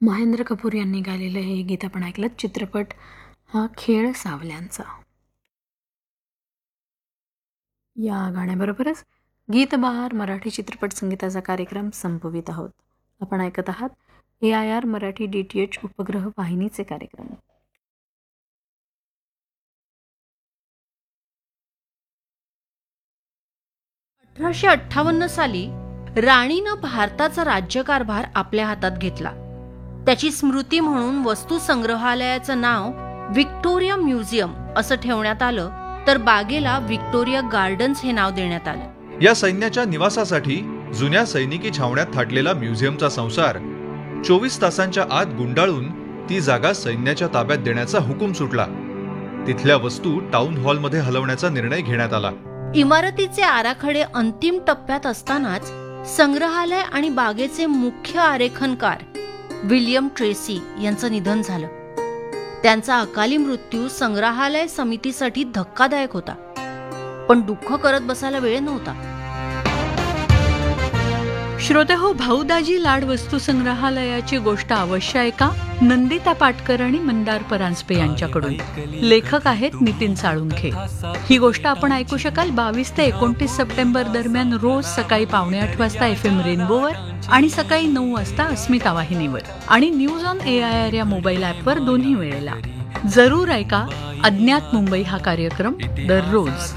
महेंद्र कपूर यांनी गायलेलं हे गीत आपण ऐकलं. चित्रपट हा खेळ सावल्यांचा. या गाण्याबरोबरच गीत बहार मराठी चित्रपट संगीताचा कार्यक्रम संपवित आहोत. आपण ऐकत आहात AIR मराठी DTH उपग्रह वाहिनीचे कार्यक्रम. अठराशे 1858 साली राणीनं भारताचा राज्यकारभार आपल्या हातात घेतला. त्याची स्मृती म्हणून वस्तू संग्रहालयाचं नाव व्हिक्टोरिया म्युझियम असं ठेवण्यात आलं, तर बागेला व्हिक्टोरिया गार्डन्स हे नाव देण्यात आलं. या सैन्याच्या निवासासाठी जुन्या सैनिकी छावण्यात थाटलेला म्युझियमचा संसार 24 तासांच्या आत गुंडाळून ती जागा सैन्याच्या ताब्यात देण्याचा हुकूम सुटला. तिथल्या वस्तू टाउन हॉलमध्ये हलवण्याचा निर्णय घेण्यात आला. इमारतीचे आराखडे अंतिम टप्प्यात असतानाच संग्रहालय आणि बागेचे मुख्य आरेखनकार विल्यम ट्रेसी यांचं निधन झालं. त्यांचा अकाली मृत्यू संग्रहालय समितीसाठी धक्कादायक होता, पण दुःख करत बसायला वेळ नव्हता. श्रोतेहो, भाऊदाजी लाड वस्तू संग्रहालयाची गोष्ट अवश्य ऐका. नंदिता पाटकर आणि मंदार परांजपे यांच्याकडून. लेखक आहेत नितीन साळुंखे. ही गोष्ट आपण ऐकू शकाल 22 ते 29 सप्टेंबर दरम्यान रोज सकाळी 7:45 वाजता FM रेनबोवर आणि सकाळी 9 वाजता अस्मिता वाहिनीवर आणि न्यूज ऑन AIR या मोबाईल ॲपवर दोन्ही वेळेला. जरूर ऐका. अज्ञात मुंबई हा कार्यक्रम दररोज.